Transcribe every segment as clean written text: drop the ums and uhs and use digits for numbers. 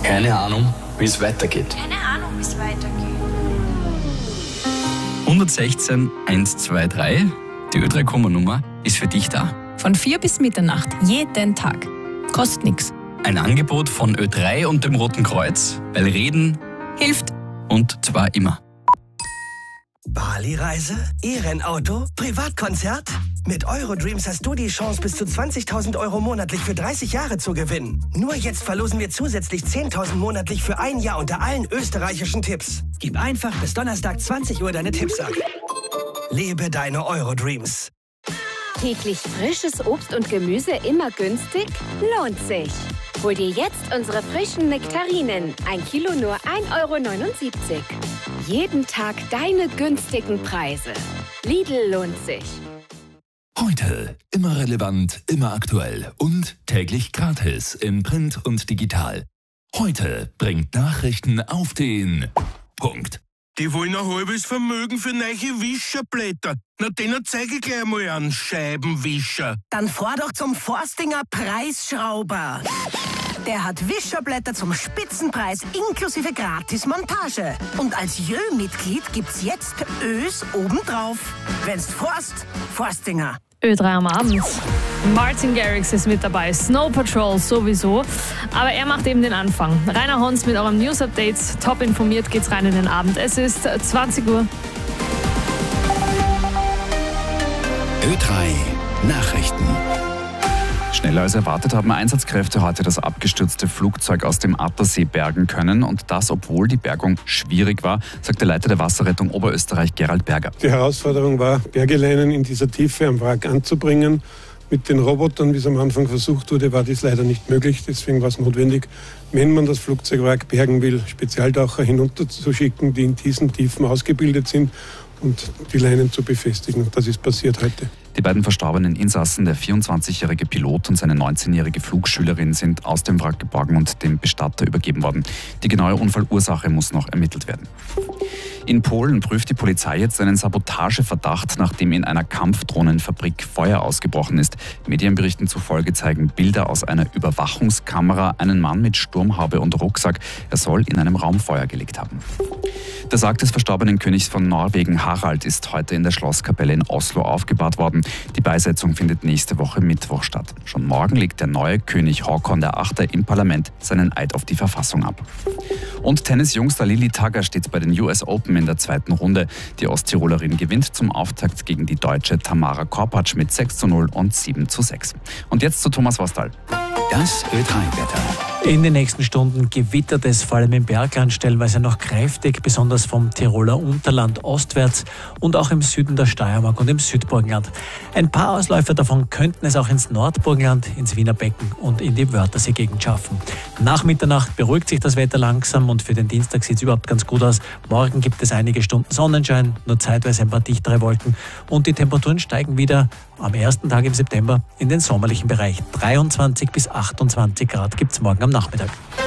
Keine Ahnung, wie es weitergeht. 116 123, die Ö3-Nummer ist für dich da. Von 4 bis Mitternacht, jeden Tag. Kostet nichts. Ein Angebot von Ö3 und dem Roten Kreuz, weil Reden Hilft. und zwar immer. Bali-Reise? E-Rennauto? Privatkonzert? Mit Eurodreams hast du die Chance, bis zu 20.000 € monatlich für 30 Jahre zu gewinnen. Nur jetzt verlosen wir zusätzlich 10.000 monatlich für ein Jahr unter allen österreichischen Tipps. Gib einfach bis Donnerstag 20 Uhr deine Tipps ab. Lebe deine Eurodreams. Täglich frisches Obst und Gemüse immer günstig? Lohnt sich. Hol dir jetzt unsere frischen Nektarinen. 1 Kilo nur 1,79 €. Jeden Tag deine günstigen Preise. Lidl lohnt sich. Heute immer relevant, immer aktuell und täglich gratis in Print und digital. Heute bringt Nachrichten auf den Punkt. Die wollen ein halbes Vermögen für neue Wischerblätter. Na, denen zeige ich gleich mal einen Scheibenwischer. Dann fahr doch zum Forstinger Preisschrauber. Der hat Wischerblätter zum Spitzenpreis inklusive Gratis-Montage. Und als Jö-Mitglied gibt's jetzt Ös obendrauf. Wenn's Forstinger. Ö3 am Abend. Martin Garrix ist mit dabei, Snow Patrol sowieso, aber er macht eben den Anfang. Rainer Hons mit eurem News-Update, top informiert geht's rein in den Abend. Es ist 20 Uhr. Ö3 Nachrichten. Schneller als erwartet haben Einsatzkräfte heute das abgestürzte Flugzeug aus dem Attersee bergen können. Und das, obwohl die Bergung schwierig war, sagt der Leiter der Wasserrettung Oberösterreich, Gerald Berger. Die Herausforderung war, Bergeleinen in dieser Tiefe am Wrack anzubringen. Mit den Robotern, wie es am Anfang versucht wurde, war dies leider nicht möglich. Deswegen war es notwendig, wenn man das Flugzeugwrack bergen will, Spezialtaucher hinunterzuschicken, die in diesen Tiefen ausgebildet sind und die Leinen zu befestigen. Das ist passiert heute. Die beiden verstorbenen Insassen, der 24-jährige Pilot und seine 19-jährige Flugschülerin, sind aus dem Wrack geborgen und dem Bestatter übergeben worden. Die genaue Unfallursache muss noch ermittelt werden. In Polen prüft die Polizei jetzt einen Sabotageverdacht, nachdem in einer Kampfdrohnenfabrik Feuer ausgebrochen ist. Medienberichten zufolge zeigen Bilder aus einer Überwachungskamera einen Mann mit Sturmhaube und Rucksack. Er soll in einem Raum Feuer gelegt haben. Der Sarg des verstorbenen Königs von Norwegen, Harald, ist heute in der Schlosskapelle in Oslo aufgebahrt worden. Die Beisetzung findet nächste Woche Mittwoch statt. Schon morgen legt der neue König Håkon VIII. Im Parlament seinen Eid auf die Verfassung ab. Und Tennis-Jungstar Lili Tagger steht bei den US Open in der zweiten Runde. Die Osttirolerin gewinnt zum Auftakt gegen die Deutsche Tamara Korpatsch mit 6:0 und 7:6. Und jetzt zu Thomas Vostal. Das Ö3-Wetter. In den nächsten Stunden gewittert es vor allem im Bergland stellenweise noch kräftig, besonders vom Tiroler Unterland ostwärts und auch im Süden der Steiermark und im Südburgenland. Ein paar Ausläufer davon könnten es auch ins Nordburgenland, ins Wiener Becken und in die Wörthersee-Gegend schaffen. Nach Mitternacht beruhigt sich das Wetter langsam und für den Dienstag sieht es überhaupt ganz gut aus. Morgen gibt es einige Stunden Sonnenschein, nur zeitweise ein paar dichtere Wolken und die Temperaturen steigen wieder am ersten Tag im September in den sommerlichen Bereich. 23 bis 28 Grad gibt es morgen am Nachmittag.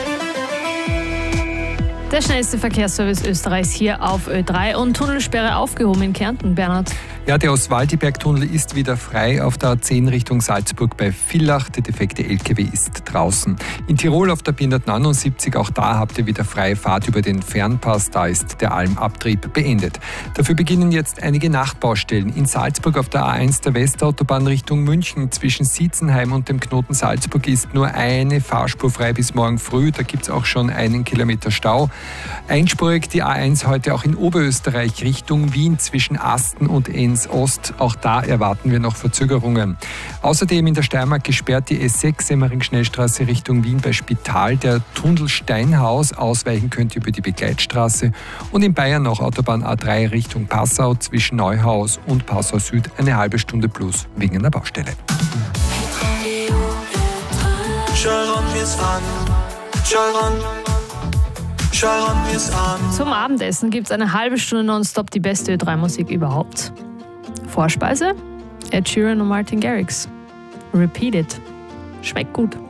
Der schnellste Verkehrsservice Österreichs hier auf Ö3 und Tunnelsperre aufgehoben in Kärnten, Bernhard. Ja, der Oswaldiberg-Tunnel ist wieder frei auf der A10 Richtung Salzburg bei Villach. Der defekte LKW ist draußen. In Tirol auf der B179, auch da habt ihr wieder freie Fahrt über den Fernpass. Da ist der Almabtrieb beendet. Dafür beginnen jetzt einige Nachtbaustellen. In Salzburg auf der A1 der Westautobahn Richtung München zwischen Sietzenheim und dem Knoten Salzburg ist nur eine Fahrspur frei bis morgen früh. Da gibt es auch schon 1 Kilometer Stau. Einspurig die A1 heute auch in Oberösterreich Richtung Wien zwischen Asten und Enns-Ost. Auch da erwarten wir noch Verzögerungen. Außerdem in der Steiermark gesperrt die S6 Semmering-Schnellstraße Richtung Wien bei Spital. Der Tunnel Steinhaus, ausweichen könnt ihr über die Begleitstraße. Und in Bayern noch Autobahn A3 Richtung Passau zwischen Neuhaus und Passau Süd eine halbe Stunde plus wegen einer Baustelle. Zum Abendessen gibt es eine halbe Stunde nonstop die beste Ö3-Musik überhaupt. Vorspeise? Ed Sheeran und Martin Garrix. Repeat It. Schmeckt gut.